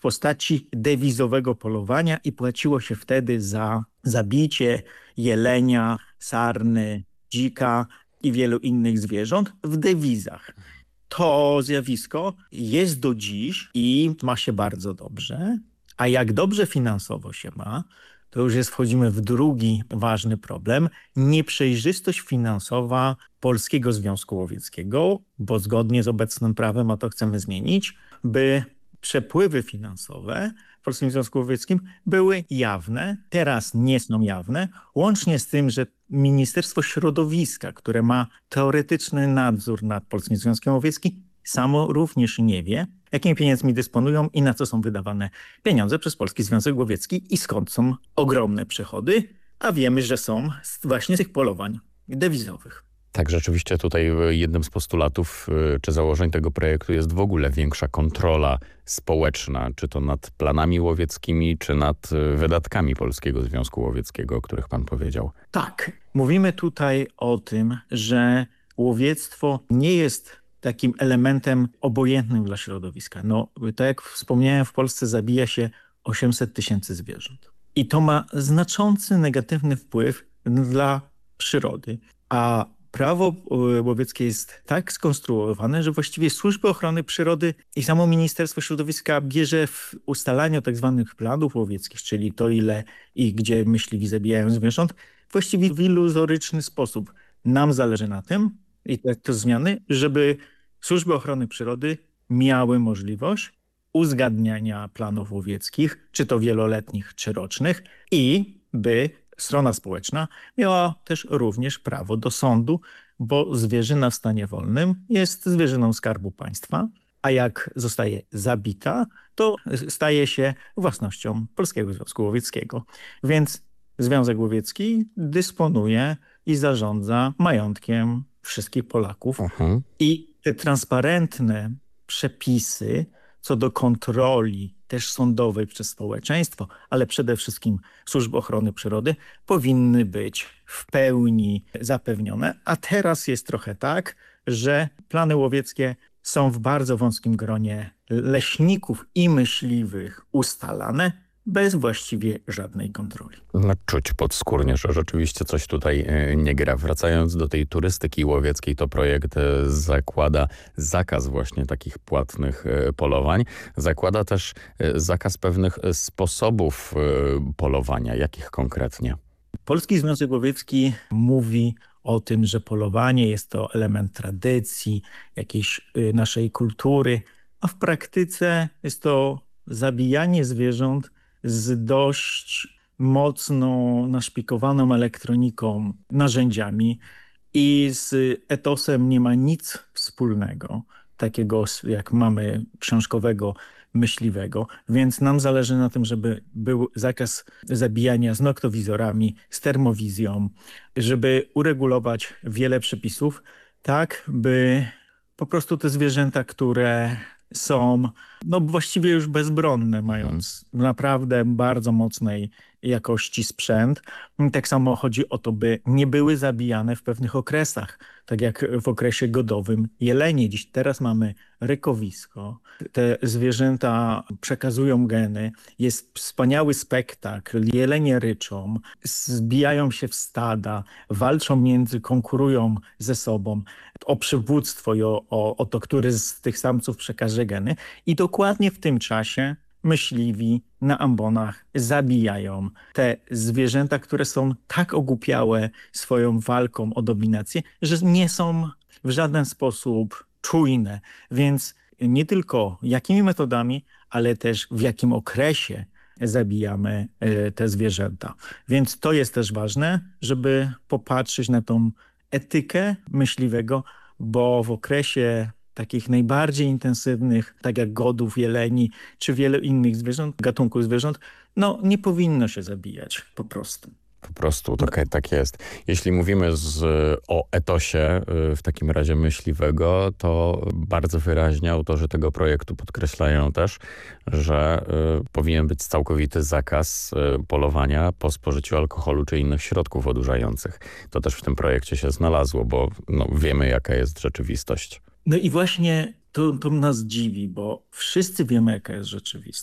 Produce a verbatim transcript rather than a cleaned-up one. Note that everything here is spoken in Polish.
postaci dewizowego polowania i płaciło się wtedy za zabicie jelenia, sarny, dzika i wielu innych zwierząt w dewizach. To zjawisko jest do dziś i ma się bardzo dobrze, a jak dobrze finansowo się ma, to już jest, wchodzimy w drugi ważny problem, nieprzejrzystość finansowa Polskiego Związku Łowieckiego, bo zgodnie z obecnym prawem, a to chcemy zmienić, by przepływy finansowe w Polskim Związku Łowieckim były jawne, teraz nie są jawne, łącznie z tym, że Ministerstwo Środowiska, które ma teoretyczny nadzór nad Polskim Związkiem Łowieckim, samo również nie wie, jakimi pieniędzmi dysponują i na co są wydawane pieniądze przez Polski Związek Łowiecki i skąd są ogromne przychody, a wiemy, że są właśnie z tych polowań dewizowych. Tak, rzeczywiście tutaj jednym z postulatów czy założeń tego projektu jest w ogóle większa kontrola społeczna, czy to nad planami łowieckimi, czy nad wydatkami Polskiego Związku Łowieckiego, o których pan powiedział. Tak, mówimy tutaj o tym, że łowiectwo nie jest takim elementem obojętnym dla środowiska. No, tak jak wspomniałem, w Polsce zabija się osiemset tysięcy zwierząt. I to ma znaczący negatywny wpływ dla przyrody. A prawo łowieckie jest tak skonstruowane, że właściwie służby ochrony przyrody i samo Ministerstwo Środowiska bierze w ustalaniu tak zwanych planów łowieckich, czyli to ile i gdzie myśliwi zabijają zwierząt, właściwie w iluzoryczny sposób. Nam zależy na tym, i te, te zmiany, żeby służby ochrony przyrody miały możliwość uzgadniania planów łowieckich, czy to wieloletnich, czy rocznych, i by strona społeczna miała też również prawo do sądu, bo zwierzyna w stanie wolnym jest zwierzyną Skarbu Państwa, a jak zostaje zabita, to staje się własnością Polskiego Związku Łowieckiego. Więc Związek Łowiecki dysponuje i zarządza majątkiem wszystkich Polaków. Uh-huh. I te transparentne przepisy co do kontroli też sądowej przez społeczeństwo, ale przede wszystkim służby ochrony przyrody powinny być w pełni zapewnione. A teraz jest trochę tak, że plany łowieckie są w bardzo wąskim gronie leśników i myśliwych ustalane, bez właściwie żadnej kontroli. No, czuć podskórnie, że rzeczywiście coś tutaj nie gra. Wracając do tej turystyki łowieckiej, to projekt zakłada zakaz właśnie takich płatnych polowań. Zakłada też zakaz pewnych sposobów polowania. Jakich konkretnie? Polski Związek Łowiecki mówi o tym, że polowanie jest to element tradycji, jakiejś naszej kultury, a w praktyce jest to zabijanie zwierząt z dość mocno naszpikowaną elektroniką, narzędziami i z etosem nie ma nic wspólnego, takiego jak mamy książkowego, myśliwego, więc nam zależy na tym, żeby był zakaz zabijania z noktowizorami, z termowizją, żeby uregulować wiele przepisów, tak by po prostu te zwierzęta, które są no właściwie już bezbronne, mając naprawdę bardzo mocnej jakości sprzęt. Tak samo chodzi o to, by nie były zabijane w pewnych okresach, tak jak w okresie godowym jelenie. Dziś teraz mamy rykowisko. Te zwierzęta przekazują geny. Jest wspaniały spektakl. Jelenie ryczą, zbijają się w stada, walczą między, konkurują ze sobą o przywództwo i o, o, o to, który z tych samców przekaże geny. I dokładnie w tym czasie myśliwi na ambonach zabijają te zwierzęta, które są tak ogłupiałe swoją walką o dominację, że nie są w żaden sposób czujne. Więc nie tylko jakimi metodami, ale też w jakim okresie zabijamy te zwierzęta. Więc to jest też ważne, żeby popatrzeć na tą etykę myśliwego, bo w okresie takich najbardziej intensywnych, tak jak godów, jeleni, czy wiele innych zwierząt, gatunków zwierząt, no nie powinno się zabijać po prostu. Po prostu tak, tak jest. Jeśli mówimy z, o etosie w takim razie myśliwego, to bardzo wyraźnie autorzy tego projektu podkreślają też, że y, powinien być całkowity zakaz y, polowania po spożyciu alkoholu czy innych środków odurzających. To też w tym projekcie się znalazło, bo no, wiemy, jaka jest rzeczywistość. No i właśnie to, to nas dziwi, bo wszyscy wiemy, jaka jest rzeczywistość.